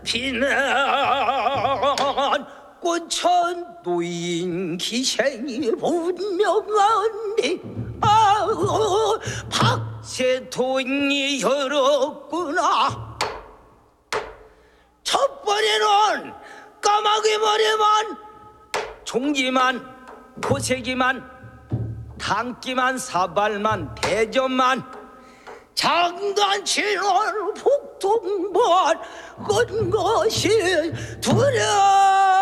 피는 꽃천 노인 기생이 분명하니 박세통이 열었구나. 첫 번에는 까마귀 머리만 종기만 고세기만 당기만 사발만 대전만 장단치는 폭통만 건 것이 두려